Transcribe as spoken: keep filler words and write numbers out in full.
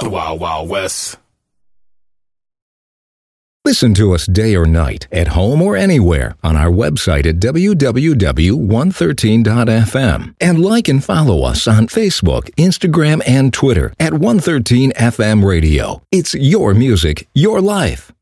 the Wild Wild West. Listen to us day or night, at home or anywhere, on our website at w w w dot one thirteen dot f m. And like and follow us on Facebook, Instagram, and Twitter at one thirteen F M Radio. It's your music, your life.